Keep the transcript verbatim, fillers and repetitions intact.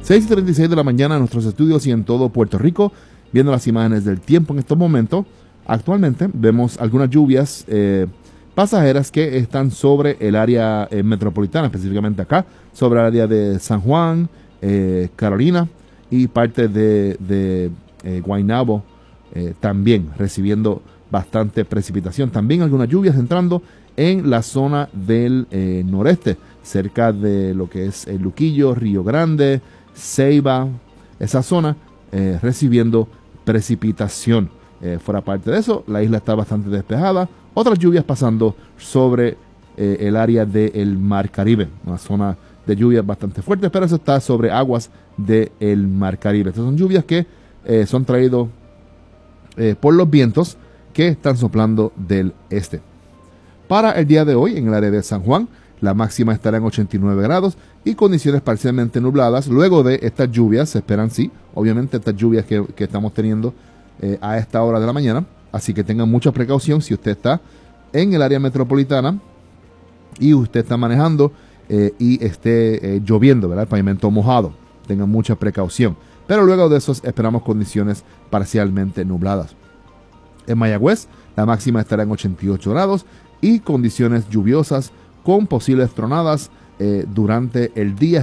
seis y treinta y seis de la mañana en nuestros estudios y en todo Puerto Rico, viendo las imágenes del tiempo en estos momentos. Actualmente vemos algunas lluvias eh, pasajeras que están sobre el área eh, metropolitana, específicamente acá, sobre el área de San Juan, eh, Carolina y parte de, de eh, Guaynabo, eh, también recibiendo bastante precipitación. También algunas lluvias entrando en la zona del eh, noreste, cerca de lo que es el Luquillo, Río Grande, Ceiba, esa zona eh, recibiendo precipitación. Eh, fuera parte de eso, la isla está bastante despejada. Otras lluvias pasando sobre eh, el área del Mar Caribe, una zona de lluvias bastante fuertes, pero eso está sobre aguas del Mar Caribe. Estas son lluvias que eh, son traídos eh, por los vientos que están soplando del este. Para el día de hoy, en el área de San Juan, la máxima estará en ochenta y nueve grados y condiciones parcialmente nubladas. Luego de estas lluvias, se esperan, sí, obviamente estas lluvias que, que estamos teniendo eh, a esta hora de la mañana. Así que tengan mucha precaución si usted está en el área metropolitana y usted está manejando eh, y esté eh, lloviendo, ¿verdad? El pavimento mojado. Tengan mucha precaución. Pero luego de eso esperamos condiciones parcialmente nubladas. En Mayagüez, la máxima estará en ochenta y ocho grados y condiciones lluviosas con posibles tronadas eh, durante el día.